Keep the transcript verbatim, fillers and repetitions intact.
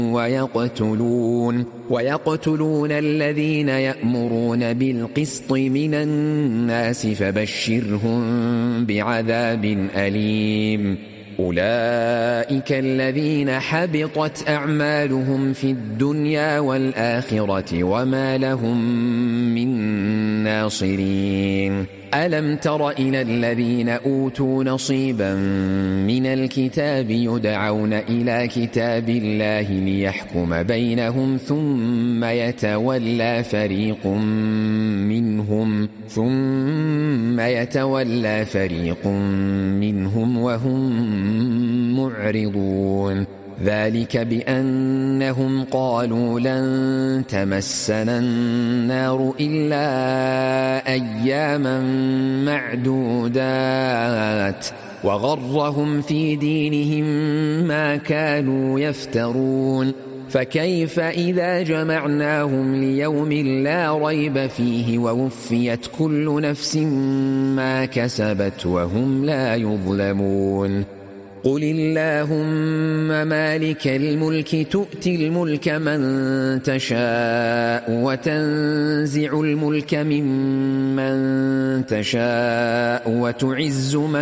ويقتلون ويقتلون الذين يأمرون بالقسط من الناس فبشرهم بعذاب أليم. أولئك الذين حبطت أعمالهم في الدنيا والآخرة وما لهم من ناصرين. ألم تر إلى الذين أوتوا نصيبا من الكتاب يدعون إلى كتاب الله ليحكم بينهم ثم يتولى فريق منهم ثم يتولى فريق منهم وهم معرضون. ذلك بأنهم قالوا لن تمسنا النار إلا أياما معدودات وغرهم في دينهم ما كانوا يفترون. فكيف إذا جمعناهم ليوم لا ريب فيه ووفيت كل نفس ما كسبت وهم لا يظلمون. قل اللهم مالك الملك تؤتي الملك من تشاء وتنزع الملك ممن تشاء وتعز من